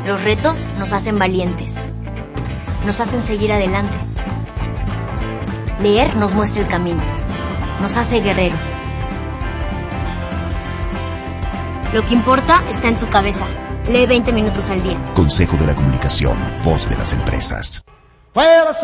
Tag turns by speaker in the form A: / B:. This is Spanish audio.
A: Los retos nos hacen valientes, nos hacen seguir adelante. Leer nos muestra el camino, nos hace guerreros. Lo que importa está en tu cabeza. Lee 20 minutos al día.
B: Consejo de la Comunicación, voz de las empresas.